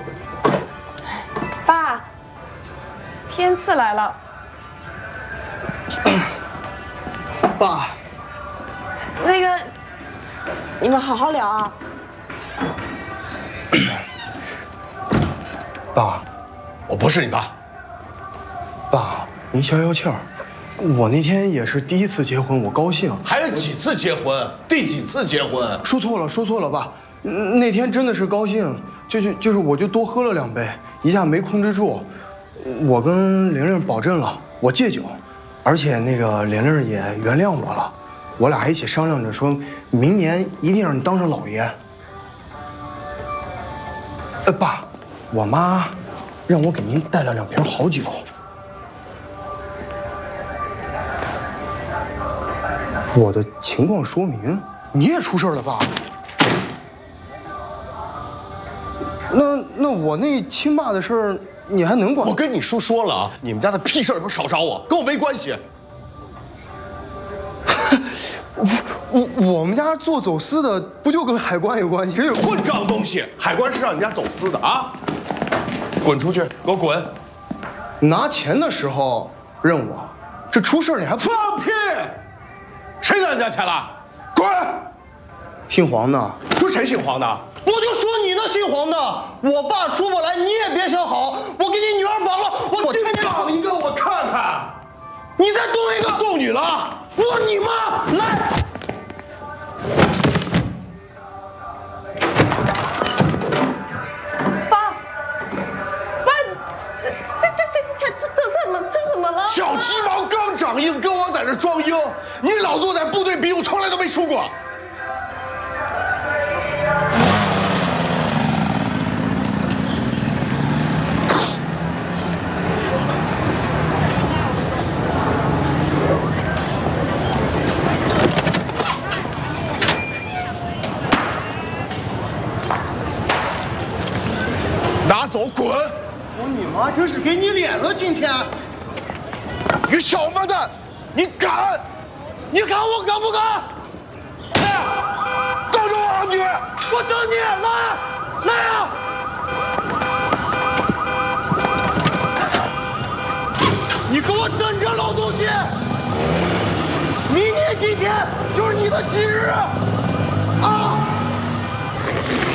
爸，天赐来了。 爸， 那个，你们好好聊啊。 爸， 我不是你爸。 爸，您消消气儿。我那天也是第一次结婚，我高兴。 还有几次结婚？第几次结婚？ 说错了，爸。那天真的是高兴，就是我就多喝了2杯，一下没控制住。我跟玲玲保证了，我戒酒，而且那个玲玲也原谅我了。我俩一起商量着说，明年一定让你当上老爷。爸，我妈让我给您带了2瓶好酒。我的情况说明，你也出事了吧？那我那亲爸的事儿，你还能管？ 我跟你叔说了啊，你们家的屁事儿都少找我，跟我没关系。 我们家做走私的，不就跟海关有关系？这混账东西！海关是让你家走私的啊！滚出去，给我滚！ 拿钱的时候认我，这出事你还放屁！谁拿你家钱了？滚！ 姓黄的， 说谁姓黄的？ 我就说你那姓黄的，我爸出不来，你也别想好，我给你女儿绑了，我对你绑一个我看看。 你再动一个， 动你了！ 我你妈来！ 他怎么了？ 小鸡毛刚长硬，跟我在这装硬。你老子我在部队比武从来都没输过。拿走，滚！ 我你妈真是给你脸了，今天！ 你小笨蛋，你敢？你看我敢不敢？等着我啊你！ 我等你，来啊！你给我等着，老东西！明天今天就是你的忌日啊！